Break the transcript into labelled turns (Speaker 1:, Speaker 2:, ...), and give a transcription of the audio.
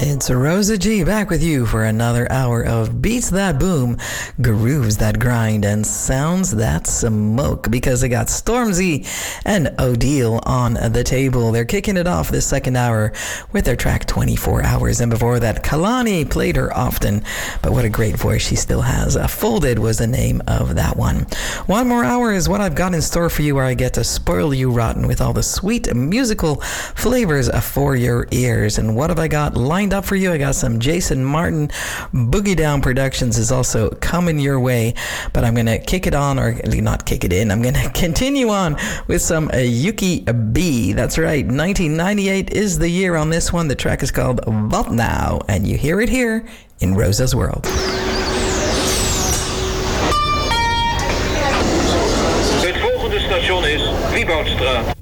Speaker 1: It's Rosa G back with you for another hour of Beats That Boom, Grooves That Grind, and Sounds That Smoke, because they got Stormzy and Odile on the table. They're kicking it off this second hour with their track 24 Hours, and before that, Kalani played her often, but what a great voice she still has. Folded was the name of that one. One more hour is what I've got in store for you, where I get to spoil you rotten with all the sweet musical flavors for your ears. And what have I got lined up for you? I got some Jason Martin. Boogie Down Productions is also coming your way, but I'm going to kick it on, or not kick it in, I'm going to continue on with some Yuki B. That's right, 1998 is the year on this one. The track is called What Now, and you hear it here in Rosa's World.
Speaker 2: Het volgende station is Wieboudstraat.